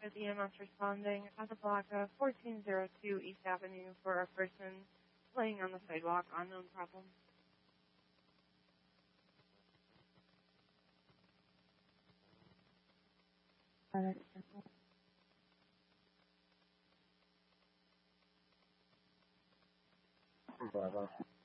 with EMS responding at the block of 1402 East Avenue for a person laying on the sidewalk, unknown problem. Bravo.